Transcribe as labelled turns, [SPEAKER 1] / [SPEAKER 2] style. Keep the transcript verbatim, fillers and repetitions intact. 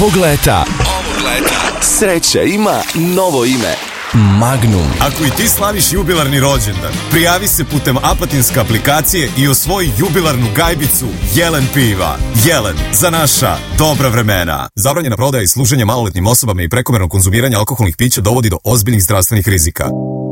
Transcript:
[SPEAKER 1] Ovog leta, ovog leta, sreća ima novo ime. Magnum.
[SPEAKER 2] Ako i ti slaviš jubilarni rođendan, prijavi se putem apatinske aplikacije i osvoji jubilarnu gajbicu Jelen piva. Jelen, za naša dobra vremena. Zabranjena prodaja i služenje maloletnim osobama i prekomerno konzumiranje alkoholnih pića dovodi do ozbiljnih zdravstvenih rizika.